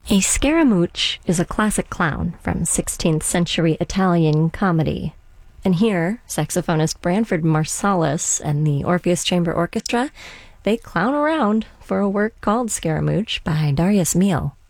A Scaramouche is a classic clown from 16th century Italian comedy. And here, saxophonist Branford Marsalis and the Orpheus Chamber Orchestra, they clown around for a work called Scaramouche by Darius Milhaud.